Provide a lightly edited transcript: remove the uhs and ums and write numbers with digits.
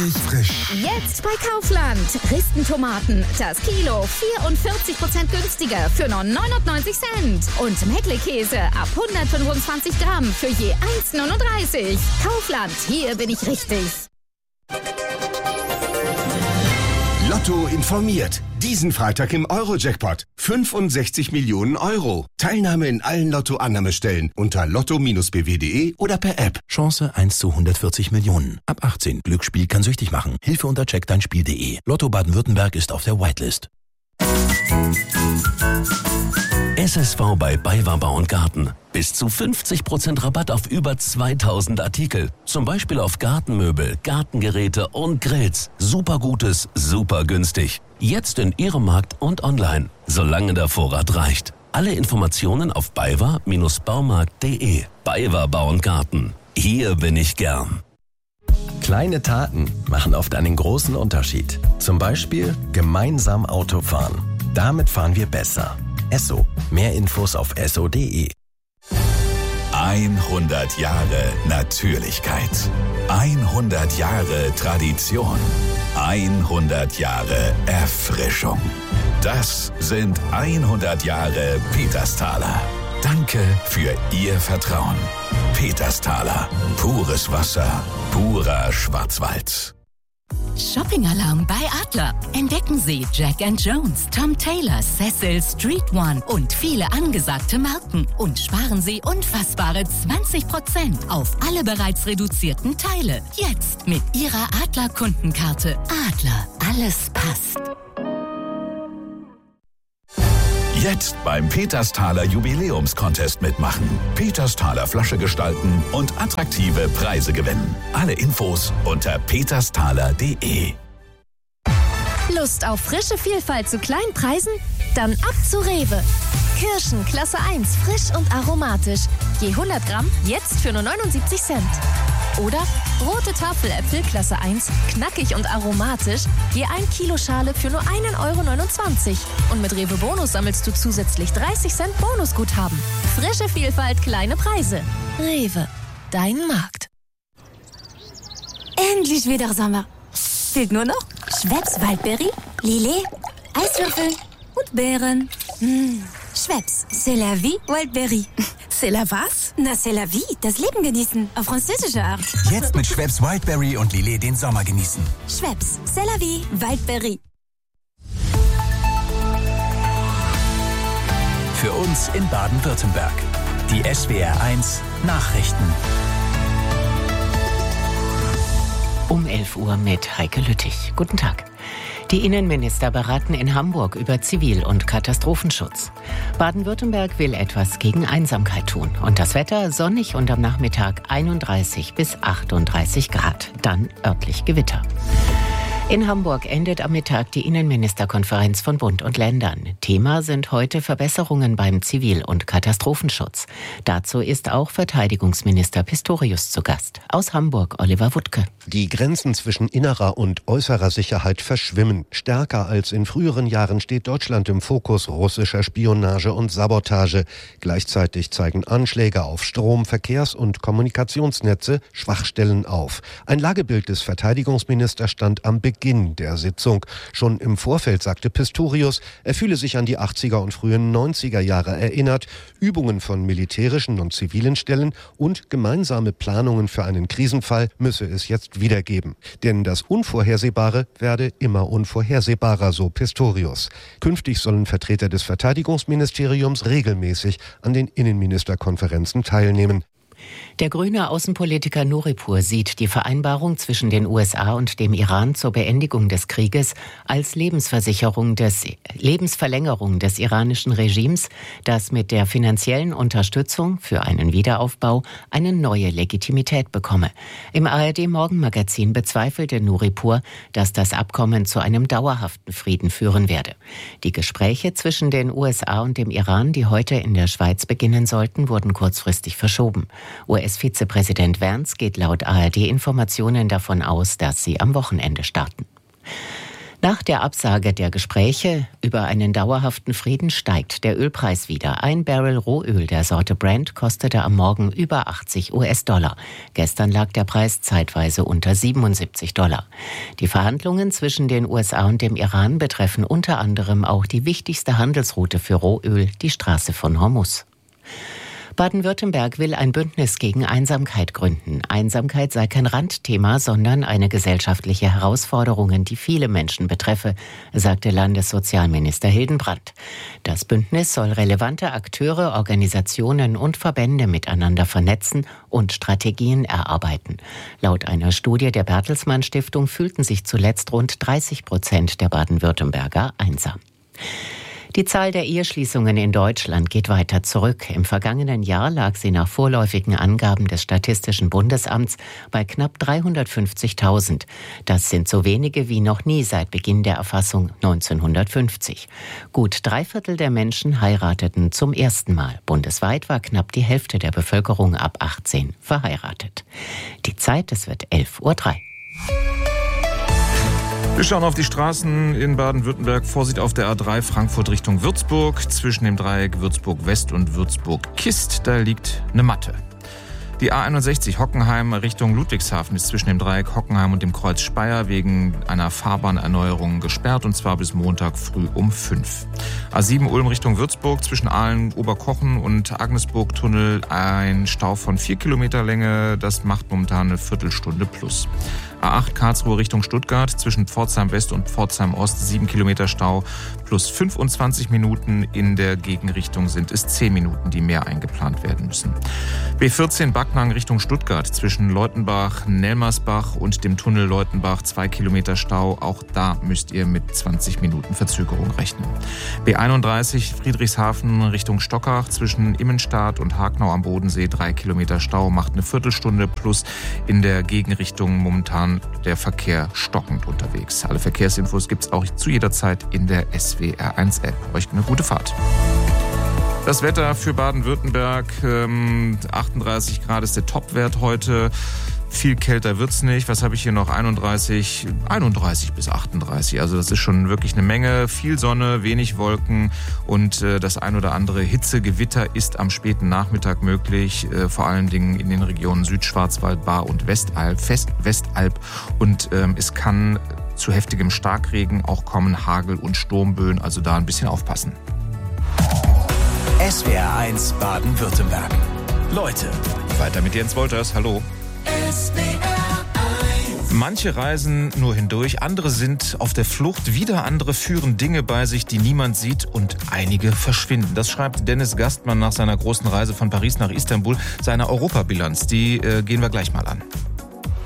richtig frisch. Jetzt bei Kaufland. Ristentomaten. Das Kilo 44% günstiger für nur 99 Cent. Und Meckle-Käse ab 125 Gramm für je 1,39. Kaufland, hier bin ich richtig. Lotto informiert. Diesen Freitag im Euro-Jackpot. 65 Millionen Euro. Teilnahme in allen Lotto-Annahmestellen unter lotto-bw.de oder per App. Chance 1 zu 140 Millionen. Ab 18. Glücksspiel kann süchtig machen. Hilfe unter checkdeinspiel.de. Lotto Baden-Württemberg ist auf der Whitelist. SSV bei BayWa Bau und Garten. Bis zu 50% Rabatt auf über 2000 Artikel. Zum Beispiel auf Gartenmöbel, Gartengeräte und Grills. Super Gutes, super günstig. Jetzt in Ihrem Markt und online, solange der Vorrat reicht. Alle Informationen auf baywa-baumarkt.de. BayWa Bau und Garten. Hier bin ich gern. Kleine Taten machen oft einen großen Unterschied. Zum Beispiel gemeinsam Auto fahren. Damit fahren wir besser. Esso. Mehr Infos auf esso.de. 100 Jahre Natürlichkeit. 100 Jahre Tradition. 100 Jahre Erfrischung. Das sind 100 Jahre Petersthaler. Danke für Ihr Vertrauen. Petersthaler. Pures Wasser. Purer Schwarzwald. Shopping-Alarm bei Adler. Entdecken Sie Jack & Jones, Tom Taylor, Cecil, Street One und viele angesagte Marken. Und sparen Sie unfassbare 20% auf alle bereits reduzierten Teile. Jetzt mit Ihrer Adler-Kundenkarte. Adler, alles passt. Jetzt beim Petersthaler Jubiläumscontest mitmachen. Petersthaler Flasche gestalten und attraktive Preise gewinnen. Alle Infos unter petersthaler.de. Lust auf frische Vielfalt zu kleinen Preisen? Dann ab zu Rewe. Kirschen Klasse 1, frisch und aromatisch. Je 100 Gramm, jetzt für nur 79 Cent. Oder rote Tafeläpfel Klasse 1, knackig und aromatisch, je 1 Kilo Schale für nur 1,29 Euro. Und mit Rewe Bonus sammelst du zusätzlich 30 Cent Bonusguthaben. Frische Vielfalt, kleine Preise. Rewe, dein Markt. Endlich wieder Sommer. Fehlt nur noch Schweppes Waldbeere, Lillet, Eiswürfel und Beeren. Schweppes, c'est la vie, Wildberry. C'est la was? Na, c'est la vie, das Leben genießen, auf französische Art. Jetzt mit Schweppes Wildberry und Lillet den Sommer genießen. Schweppes, c'est la vie, Wildberry. Für uns in Baden-Württemberg. Die SWR1 Nachrichten. Um 11 Uhr mit Heike Lüttich. Guten Tag. Die Innenminister beraten in Hamburg über Zivil- und Katastrophenschutz. Baden-Württemberg will etwas gegen Einsamkeit tun. Und das Wetter sonnig und am Nachmittag 31 bis 38 Grad. Dann örtlich Gewitter. In Hamburg endet am Mittag die Innenministerkonferenz von Bund und Ländern. Thema sind heute Verbesserungen beim Zivil- und Katastrophenschutz. Dazu ist auch Verteidigungsminister Pistorius zu Gast. Aus Hamburg Oliver Wuttke. Die Grenzen zwischen innerer und äußerer Sicherheit verschwimmen. Stärker als in früheren Jahren steht Deutschland im Fokus russischer Spionage und Sabotage. Gleichzeitig zeigen Anschläge auf Strom-, Verkehrs- und Kommunikationsnetze Schwachstellen auf. Ein Lagebild des Verteidigungsministers stand am Beginn der Sitzung. Schon im Vorfeld sagte Pistorius, er fühle sich an die 80er und frühen 90er Jahre erinnert, Übungen von militärischen und zivilen Stellen und gemeinsame Planungen für einen Krisenfall müsse es jetzt wieder geben. Denn das Unvorhersehbare werde immer unvorhersehbarer, so Pistorius. Künftig sollen Vertreter des Verteidigungsministeriums regelmäßig an den Innenministerkonferenzen teilnehmen. Der grüne Außenpolitiker Nuripur sieht die Vereinbarung zwischen den USA und dem Iran zur Beendigung des Krieges als Lebensverlängerung des iranischen Regimes, das mit der finanziellen Unterstützung für einen Wiederaufbau eine neue Legitimität bekomme. Im ARD-Morgenmagazin bezweifelte Nuripur, dass das Abkommen zu einem dauerhaften Frieden führen werde. Die Gespräche zwischen den USA und dem Iran, die heute in der Schweiz beginnen sollten, wurden kurzfristig verschoben. US-Vizepräsident Vance geht laut ARD-Informationen davon aus, dass sie am Wochenende starten. Nach der Absage der Gespräche über einen dauerhaften Frieden steigt der Ölpreis wieder. Ein Barrel Rohöl der Sorte Brent kostete am Morgen über $80. Gestern lag der Preis zeitweise unter $77. Die Verhandlungen zwischen den USA und dem Iran betreffen unter anderem auch die wichtigste Handelsroute für Rohöl, die Straße von Hormuz. Baden-Württemberg will ein Bündnis gegen Einsamkeit gründen. Einsamkeit sei kein Randthema, sondern eine gesellschaftliche Herausforderung, die viele Menschen betreffe, sagte Landessozialminister Hildenbrand. Das Bündnis soll relevante Akteure, Organisationen und Verbände miteinander vernetzen und Strategien erarbeiten. Laut einer Studie der Bertelsmann Stiftung fühlten sich zuletzt rund 30% der Baden-Württemberger einsam. Die Zahl der Eheschließungen in Deutschland geht weiter zurück. Im vergangenen Jahr lag sie nach vorläufigen Angaben des Statistischen Bundesamts bei knapp 350.000. Das sind so wenige wie noch nie seit Beginn der Erfassung 1950. Gut 3/4 der Menschen heirateten zum ersten Mal. Bundesweit war knapp die Hälfte der Bevölkerung ab 18 verheiratet. Die Zeit, es wird 11:03 Uhr. Wir schauen auf die Straßen in Baden-Württemberg. Vorsicht auf der A3 Frankfurt Richtung Würzburg. Zwischen dem Dreieck Würzburg-West und Würzburg-Kist, da liegt eine Matte. Die A61 Hockenheim Richtung Ludwigshafen ist zwischen dem Dreieck Hockenheim und dem Kreuz Speyer wegen einer Fahrbahnerneuerung gesperrt, und zwar bis Montag früh um 5. A7 Ulm Richtung Würzburg zwischen Aalen, Oberkochen und Agnesburg-Tunnel ein Stau von 4 Kilometer Länge. Das macht momentan eine Viertelstunde plus. A8 Karlsruhe Richtung Stuttgart zwischen Pforzheim West und Pforzheim Ost 7 Kilometer Stau plus 25 Minuten. In der Gegenrichtung sind es 10 Minuten, die mehr eingeplant werden müssen. B14 Backnang Richtung Stuttgart zwischen Leutenbach, Nelmersbach und dem Tunnel Leutenbach 2 Kilometer Stau. Auch da müsst ihr mit 20 Minuten Verzögerung rechnen. B31 Friedrichshafen Richtung Stockach zwischen Immenstadt und Hagnau am Bodensee 3 Kilometer Stau macht eine Viertelstunde plus. In der Gegenrichtung momentan der Verkehr stockend unterwegs. Alle Verkehrsinfos gibt es auch zu jeder Zeit in der SWR1-App. Euch eine gute Fahrt. Das Wetter für Baden-Württemberg, 38 Grad ist der Topwert heute. Viel kälter wird's nicht. Was habe ich hier noch? 31 bis 38. Also das ist schon wirklich eine Menge. Viel Sonne, wenig Wolken und das ein oder andere Hitzegewitter ist am späten Nachmittag möglich. Vor allen Dingen in den Regionen Südschwarzwald, Baar und Westalb. Und es kann zu heftigem Starkregen auch kommen, Hagel und Sturmböen. Also da ein bisschen aufpassen. SWR1 Baden-Württemberg. Leute. Weiter mit Jens Wolters. Hallo. Manche reisen nur hindurch, andere sind auf der Flucht, wieder andere führen Dinge bei sich, die niemand sieht, und einige verschwinden. Das schreibt Dennis Gastmann nach seiner großen Reise von Paris nach Istanbul, seiner Europabilanz. Die gehen wir gleich mal an.